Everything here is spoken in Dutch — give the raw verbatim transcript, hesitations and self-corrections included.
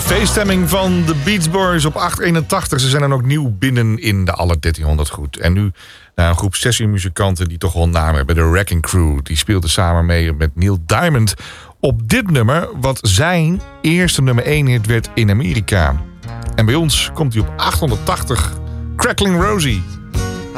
Feeststemming van de Beach Boys op acht eenentachtig. Ze zijn dan ook nieuw binnen in de alle dertienhonderd goed. En nu naar een groep sessiemuzikanten die toch wel naam hebben. De Wrecking Crew. Die speelde samen mee met Neil Diamond op dit nummer. Wat zijn eerste nummer één hit werd in Amerika. En bij ons komt hij op achthonderdtachtig. Crackling Rosie.